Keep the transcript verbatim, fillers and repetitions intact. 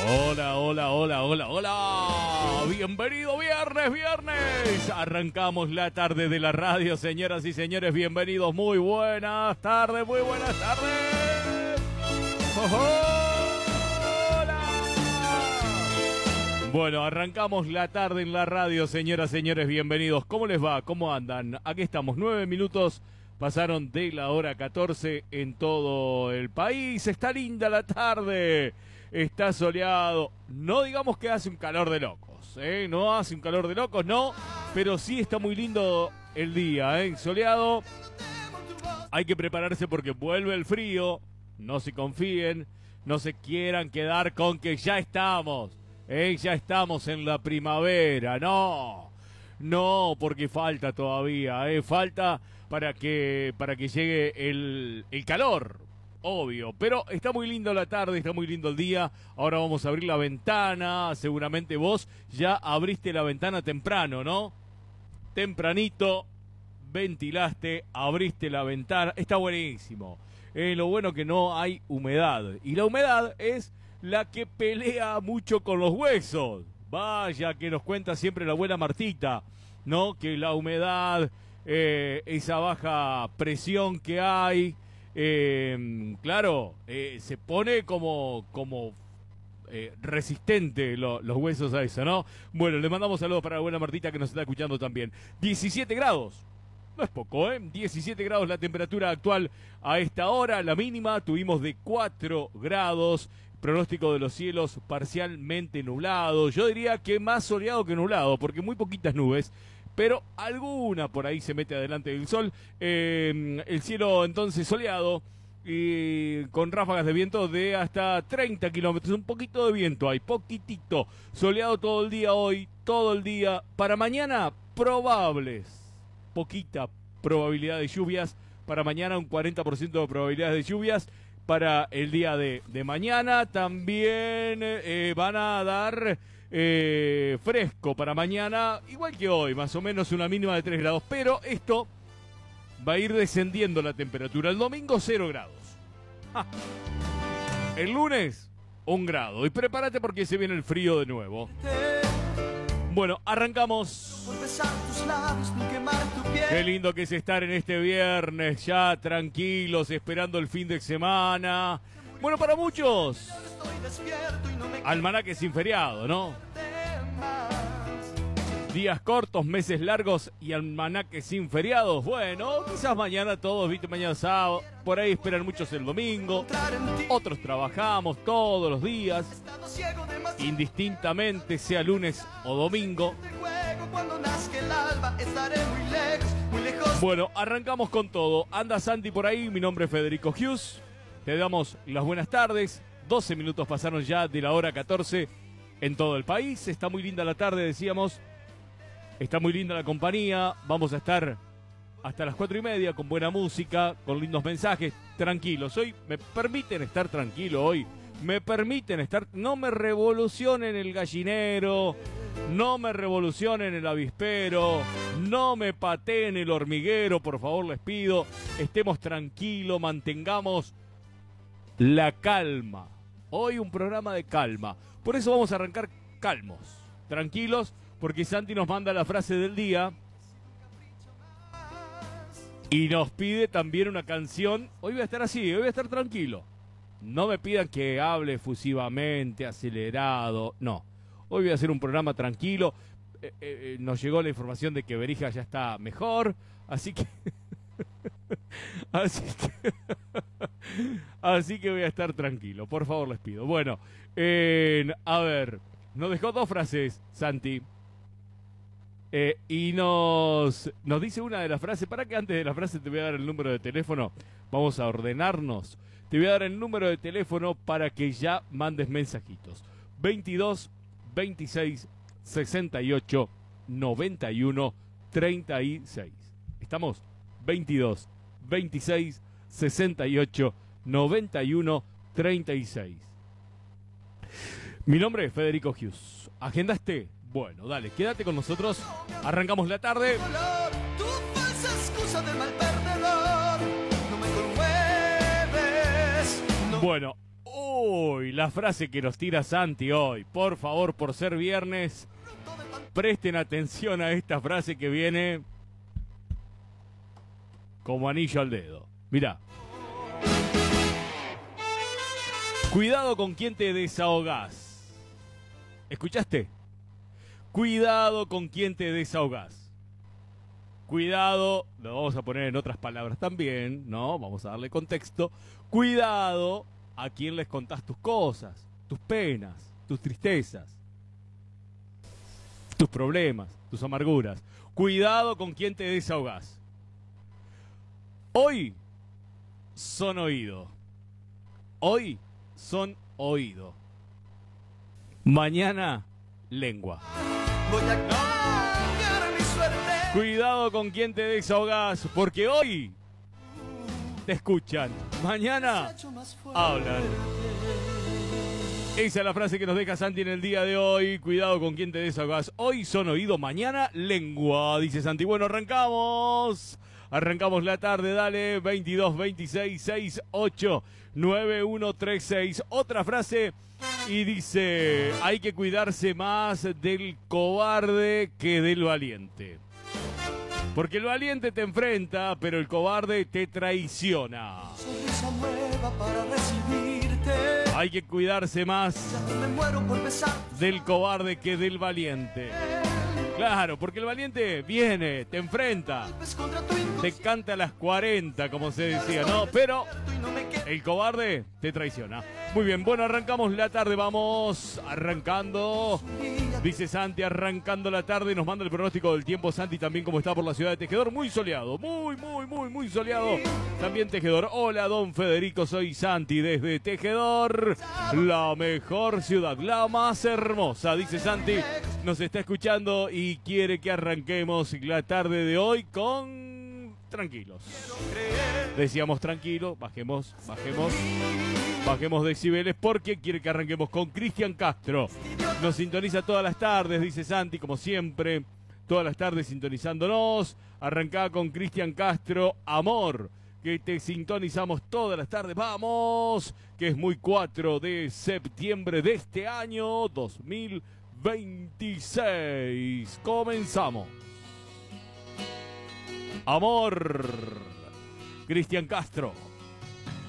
Hola, hola, hola, hola, hola. Bienvenido viernes, viernes. Arrancamos la tarde de la radio, señoras y señores. Bienvenidos, muy buenas tardes, muy buenas tardes. Hola. Bueno, arrancamos la tarde en la radio, señoras y señores. Bienvenidos. ¿Cómo les va? ¿Cómo andan? Aquí estamos, nueve minutos. Pasaron de la hora catorce en todo el país. Está linda la tarde. Está soleado. No digamos que hace un calor de locos, ¿eh? No hace un calor de locos, no. Pero sí está muy lindo el día, ¿eh? Soleado. Hay que prepararse porque vuelve el frío. No se confíen. No se quieran quedar con que ya estamos. ¿eh? Ya estamos en la primavera. No. No, porque falta todavía. ¿eh? Falta para que, para que llegue el, el calor. Obvio, pero está muy lindo la tarde, está muy lindo el día. Ahora vamos a abrir la ventana. Seguramente vos ya abriste la ventana temprano, ¿no? Tempranito, ventilaste, abriste la ventana. Está buenísimo. Eh, lo bueno que no hay humedad. Y la humedad es la que pelea mucho con los huesos. Vaya que nos cuenta siempre la abuela Martita, ¿no? Que la humedad, eh, esa baja presión que hay... Eh, claro, eh, se pone como, como eh, resistente lo, los huesos a eso, ¿no? Bueno, le mandamos saludos para la buena Martita que nos está escuchando también. diecisiete grados, no es poco, ¿eh? diecisiete grados la temperatura actual a esta hora, la mínima tuvimos de cuatro grados. Pronóstico de los cielos parcialmente nublado, yo diría que más soleado que nublado, porque muy poquitas nubes. Pero alguna por ahí se mete adelante del sol. Eh, el cielo entonces soleado y con ráfagas de viento de hasta treinta kilómetros. Un poquito de viento hay, poquitito. Soleado todo el día hoy, todo el día. Para mañana, probables. Poquita probabilidad de lluvias. Para mañana un cuarenta por ciento de probabilidades de lluvias. Para el día de, de mañana también eh, van a dar... Eh, fresco para mañana, igual que hoy, más o menos una mínima de tres grados, pero esto va a ir descendiendo la temperatura. El domingo cero grados, ¡ja! El lunes un grado, y prepárate porque se viene el frío de nuevo. Bueno, arrancamos. Qué lindo que es estar en este viernes ya tranquilos, esperando el fin de semana. Bueno, para muchos almanaque sin feriado, ¿no? Días cortos, meses largos y almanaque sin feriados. Bueno, quizás mañana todos, viste, mañana sábado. Por ahí esperan muchos el domingo. Otros trabajamos todos los días, indistintamente sea lunes o domingo. Bueno, arrancamos con todo. Anda Santi por ahí, mi nombre es Federico Hughes. Te damos las buenas tardes. doce minutos pasaron ya de la hora catorce en todo el país. Está muy linda la tarde, decíamos. Está muy linda la compañía. Vamos a estar hasta las cuatro y media con buena música, con lindos mensajes. Tranquilos, hoy me permiten estar tranquilo hoy. Me permiten estar... No me revolucionen el gallinero. No me revolucionen el avispero. No me pateen el hormiguero, por favor, les pido. Estemos tranquilos, mantengamos la calma. Hoy un programa de calma. Por eso vamos a arrancar calmos, tranquilos, porque Santi nos manda la frase del día y nos pide también una canción. Hoy voy a estar así, hoy voy a estar tranquilo. No me pidan que hable efusivamente, acelerado, no. Hoy voy a hacer un programa tranquilo. Eh, eh, nos llegó la información de que Berija ya está mejor, así que... Así que, así que voy a estar tranquilo, por favor les pido. Bueno, eh, a ver, nos dejó dos frases, Santi. Eh, y nos, nos dice una de las frases. Para que antes de la frase te voy a dar el número de teléfono. Vamos a ordenarnos. Te voy a dar el número de teléfono para que ya mandes mensajitos. veintidós, veintiséis, sesenta y ocho, noventa y uno, treinta y seis. ¿Estamos? veintidós, veintiséis, sesenta y ocho, noventa y uno, treinta y seis. Mi nombre es Federico Hughes. ¿Agendaste? Bueno, dale, quédate con nosotros. Arrancamos la tarde. Bueno, Uy, la frase que nos tira Santi hoy. Por favor, por ser viernes, presten atención a esta frase que viene como anillo al dedo. Mirá. Cuidado con quien te desahogás. ¿Escuchaste? Cuidado con quien te desahogás. Cuidado, lo vamos a poner en otras palabras también, ¿no? Vamos a darle contexto. Cuidado a quien les contás tus cosas, tus penas, tus tristezas, tus problemas, tus amarguras. Cuidado con quien te desahogás. Hoy son oído. Hoy son oído. Mañana, lengua. Voy a cambiar mi suerte. Cuidado con quien te desahogás, porque hoy te escuchan, mañana hablan. Esa es la frase que nos deja Santi en el día de hoy. Cuidado con quien te desahogás. Hoy son oído, mañana lengua, dice Santi. Bueno, arrancamos. Arrancamos la tarde, dale. veintidós, veintiséis, sesenta y ocho, noventa y uno, treinta y seis. Otra frase y dice: hay que cuidarse más del cobarde que del valiente. Porque el valiente te enfrenta, pero el cobarde te traiciona. Sonrisa nueva para recibirte. Hay que cuidarse más Ya me muero por besar. del cobarde que del valiente. Claro, porque el valiente viene, te enfrenta, Golpes contra tu te inconsciente canta a las cuarenta, como se decía, ¿no? Pero y no me quedo. el cobarde te traiciona. Muy bien, bueno, arrancamos la tarde, vamos arrancando. Dice Santi, arrancando la tarde, nos manda el pronóstico del tiempo. Santi también, como está por la ciudad de Tejedor, muy soleado, muy, muy, muy, muy soleado. También Tejedor. Hola, don Federico, soy Santi desde Tejedor, la mejor ciudad, la más hermosa, dice Santi. Nos está escuchando y quiere que arranquemos la tarde de hoy con tranquilos. Decíamos tranquilo, bajemos, bajemos, bajemos decibeles porque quiere que arranquemos con Cristian Castro. Nos sintoniza todas las tardes, dice Santi, como siempre, todas las tardes sintonizándonos. Arrancá con Cristian Castro, Amor, que te sintonizamos todas las tardes. Vamos, que es muy cuatro de septiembre de este año dos mil veintiséis. Comenzamos. Amor, Cristian Castro.